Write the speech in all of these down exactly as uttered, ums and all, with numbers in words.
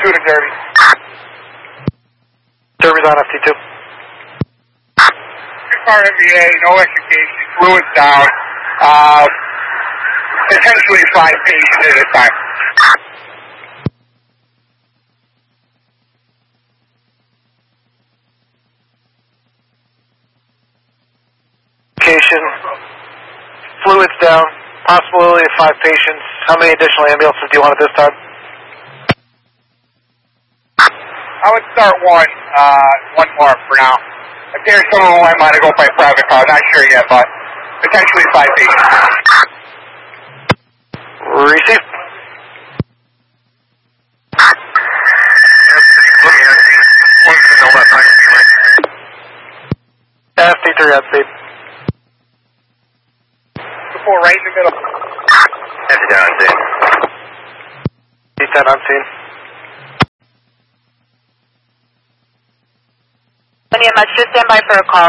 two to Derby. Derby's on F T two. Car M V A, no extrication, fluids down. Uh, potentially five patients at a time. Fluids down, possibility of five patients. How many additional ambulances do you want at this time? I would start one, uh, one more for now. If there's someone who I might go by private car, not sure yet, but potentially five patients. Receive. F T three on speed. Four right in the middle. F T ten on scene. F T ten on scene. Any much, just stand by for a call.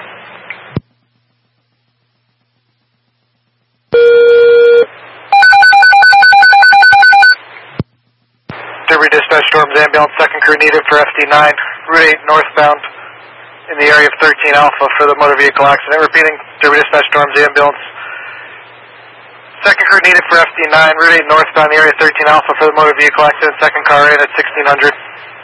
Derby Dispatch Storms Ambulance, second crew needed for F D nine, Route eight northbound in the area of thirteen Alpha for the motor vehicle accident. Repeating, Derby Dispatch Storms Ambulance, second crew needed for F D nine, Route eight northbound in the area of thirteen Alpha for the motor vehicle accident. Second car in at sixteen hundred.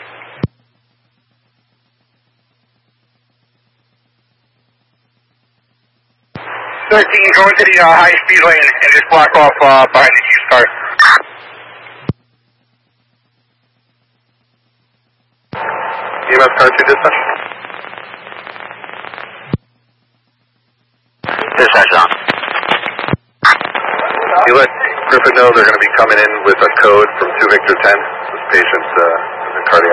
thirteen, go into the uh, high speed lane and just block off uh, behind the used car. E M S car two dispatch. Dispatch on. You let Griffin know they're going to be coming in with a code from two Victor ten. This patient uh, is in cardiac